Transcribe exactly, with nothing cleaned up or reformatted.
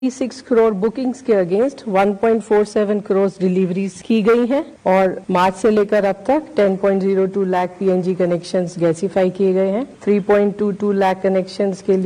छह करोड़ बुकिंग्स के अगेंस्ट एक पॉइंट चार सात करोड़ डिलीवरीज की गई हैं और मार्च से लेकर अब तक दस पॉइंट शून्य दो लाख पीएनजी कनेक्शंस गैसीफाई किए गए हैं। तीन पॉइंट दो दो लाख कनेक्शंस के लिए